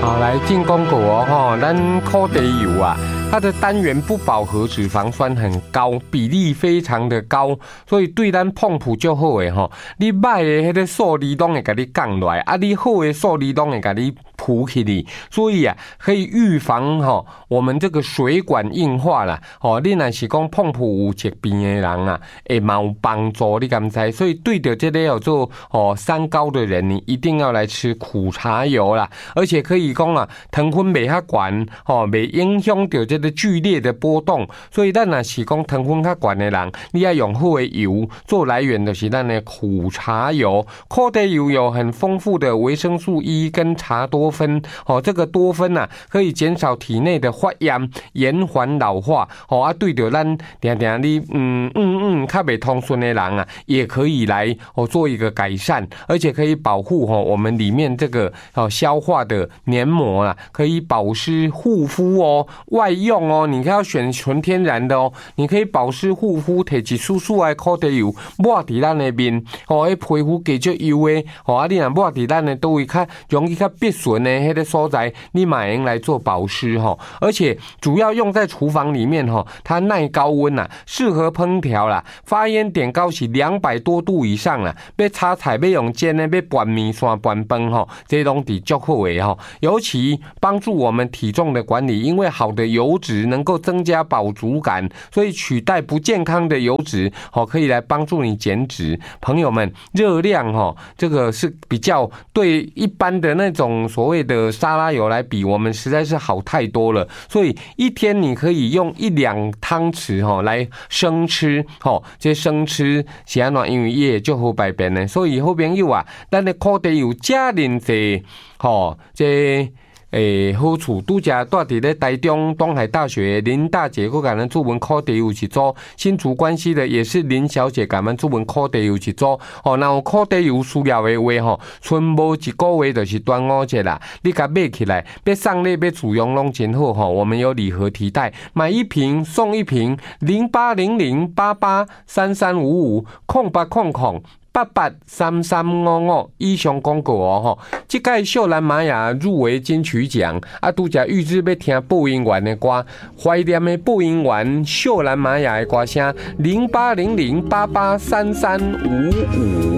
好，来进广告哦哈，咱烤地油啊，它的单元不饱和脂肪酸很高，比例非常的高，所以对咱碰普就好诶吼。你歹的迄个素利拢会甲你降落来，啊，你好的素利拢会甲你浮起哩，所以啊，可以预防吼我们这个水管硬化啦。哦，你若是讲碰普有疾病的人啊，会嘛有帮助，你敢知？所以对着这个叫做三高的人，你一定要来吃苦茶油啦，而且可以讲啊，糖分袂遐悬，袂影响到这个剧烈的波动。所以咱若是讲糖分较悬的人，你要用好的油做来源，就是咱的苦茶油。苦茶油有很丰富的维生素 E 跟茶多酚，这个多酚啊，可以减少体内的发炎，延缓老化。对着咱定定你较袂通顺的人啊，也可以来做一个改善，而且可以保护我们里面这个消化的黏膜啊，可以保湿护肤哦。外用哦，你要选纯天然的哦，你可以保湿护肤，摕一丝丝的苦茶油抹伫咱的面，迄皮肤加足油的，你若抹伫咱的都会较容易较变顺的迄个所在，你嘛会用来做保湿而且主要用在厨房里面它耐高温啦，适合烹调啦，发烟点高是200多度以上啦，要炒菜要用煎的，要拌面线拌饭这拢是足好的尤其帮助我们体重的管理，因为好的油脂能够增加饱足感，所以取代不健康的油脂可以来帮助你减脂。朋友们，热量这个是比较对一般的那种所谓的沙拉油来比，我们实在是好太多了。所以一天你可以用1-2汤匙来生吃这生吃是安怎？因为也就好排便的。所以好朋友啊，咱的苦茶油加啉济这好处拄则住伫咧台中东海大学林大姐佮咱注文苦茶油一组，新竹关西的也是林小姐甲咱注文苦茶油一组若有苦茶油需要的话剩无一个月就是端午节啦，你甲买起来要送礼要自用拢真好我们有礼盒提袋，买一瓶送一瓶，08008833550800883355以上广告这届秀兰玛雅入围金曲奖拄则预知要听播音员的歌，怀念的播音员秀兰玛雅的歌声，0800883355。